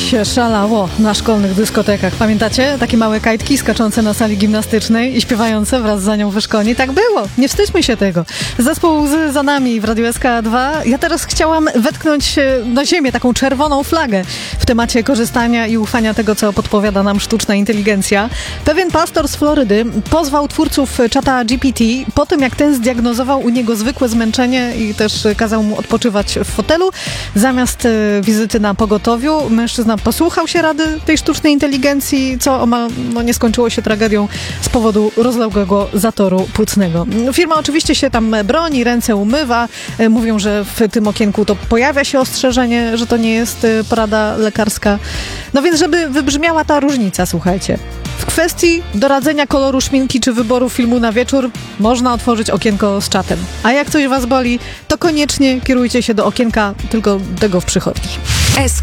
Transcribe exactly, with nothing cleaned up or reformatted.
się szalało na szkolnych dyskotekach. Pamiętacie? Takie małe kajtki skaczące na sali gimnastycznej i śpiewające wraz za nią wyszkolni. Tak było. Nie wstydźmy się tego. Zespół Łzy za nami w Radiu S K dwa. Ja teraz chciałam wetknąć na ziemię taką czerwoną flagę w temacie korzystania i ufania tego, co podpowiada nam sztuczna inteligencja. Pewien pastor z Florydy pozwał twórców czata G P T po tym, jak ten zdiagnozował u niego zwykłe zmęczenie i też kazał mu odpoczywać w fotelu. Zamiast wizyty na pogotowiu mężczyzna posłuchał się rady tej sztucznej inteligencji, co omal no, nie skończyło się tragedią z powodu rozległego zatoru płucnego. Firma oczywiście się tam broni, ręce umywa. Mówią, że w tym okienku to pojawia się ostrzeżenie, że to nie jest porada lekarska. No więc, żeby wybrzmiała ta różnica, słuchajcie. W kwestii doradzenia koloru szminki czy wyboru filmu na wieczór można otworzyć okienko z czatem. A jak coś was boli, to koniecznie kierujcie się do okienka tylko tego w przychodni.